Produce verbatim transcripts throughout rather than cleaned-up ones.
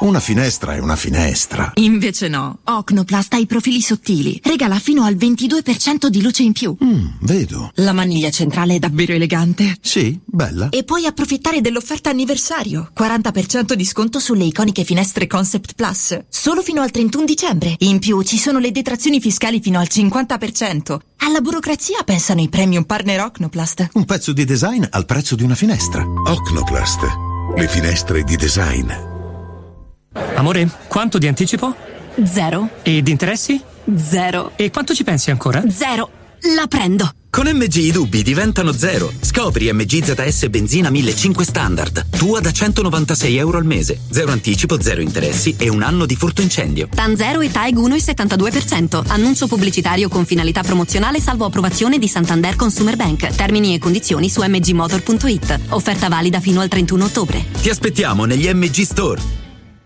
Una finestra è una finestra. Invece no. Ocnoplast ha i profili sottili. Regala fino al ventidue per cento di luce in più. Mm, vedo. La maniglia centrale è davvero elegante. Sì, bella. E puoi approfittare dell'offerta anniversario. quaranta per cento di sconto sulle iconiche finestre Concept Plus. Solo fino al trentuno dicembre. In più ci sono le detrazioni fiscali fino al cinquanta per cento. Alla burocrazia pensano i premium partner Ocnoplast. Un pezzo di design al prezzo di una finestra. Ocnoplast. Le finestre di design. Amore, quanto di anticipo? Zero. E di interessi? Zero. E quanto ci pensi ancora? Zero. La prendo. Con M G i dubbi diventano zero. Scopri M G Z S benzina millecinquecento standard. Tua da centonovantasei euro al mese. Zero anticipo, zero interessi e un anno di furto incendio. TAN zero e TAEG uno virgola settantadue per cento. Annuncio pubblicitario con finalità promozionale salvo approvazione di Santander Consumer Bank. Termini e condizioni su m g motor punto i t. Offerta valida fino al trentuno ottobre. Ti aspettiamo negli M G Store.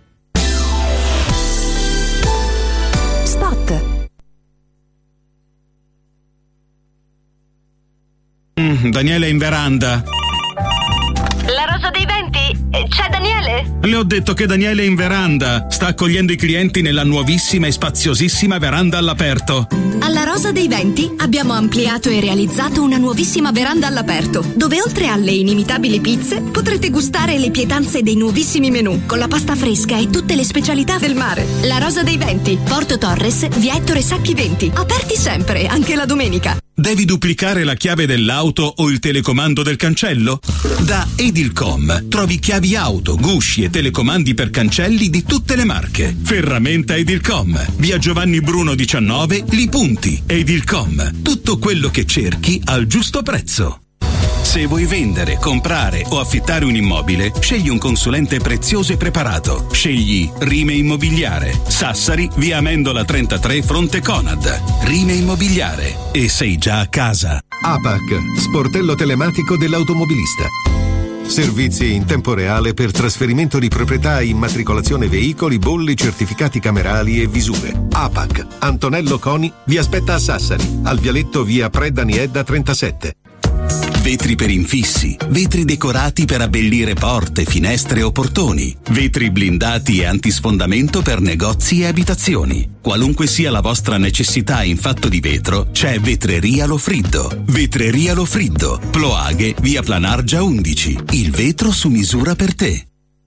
Mm, Daniele è in veranda. La Rosa dei Venti? C'è Daniele? Le ho detto che Daniele è in veranda. Sta accogliendo i clienti nella nuovissima e spaziosissima veranda all'aperto. Alla Rosa dei Venti abbiamo ampliato e realizzato una nuovissima veranda all'aperto, dove oltre alle inimitabili pizze potrete gustare le pietanze dei nuovissimi menù, con la pasta fresca e tutte le specialità del mare. La Rosa dei Venti, Porto Torres, via Ettore Sacchi venti. Aperti sempre, anche la domenica. Devi duplicare la chiave dell'auto o il telecomando del cancello? Da Edilcom trovi chiavi auto, gusci e telecomandi per cancelli di tutte le marche. Ferramenta Edilcom, via Giovanni Bruno diciannove, Li Punti. Edilcom, tutto quello che cerchi al giusto prezzo. Se vuoi vendere, comprare o affittare un immobile, scegli un consulente prezioso e preparato. Scegli Rime Immobiliare. Sassari, via Amendola trentatré, fronte Conad. Rime Immobiliare. E sei già a casa. A P A C, sportello telematico dell'automobilista. Servizi in tempo reale per trasferimento di proprietà, immatricolazione veicoli, bolli, certificati camerali e visure. A P A C, Antonello Coni vi aspetta a Sassari, al vialetto via Predaniedda trentasette. Vetri per infissi, vetri decorati per abbellire porte, finestre o portoni, vetri blindati e antisfondamento per negozi e abitazioni. Qualunque sia la vostra necessità in fatto di vetro, c'è Vetreria Lofriddo. Vetreria Lofriddo, Ploaghe, via Planargia undici. Il vetro su misura per te.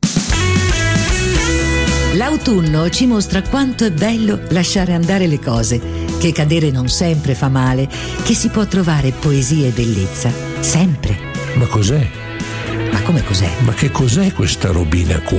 L'autunno ci mostra quanto è bello lasciare andare le cose, che cadere non sempre fa male, che si può trovare poesia e bellezza sempre. Ma cos'è? Ma come cos'è? Ma che cos'è questa robina qua?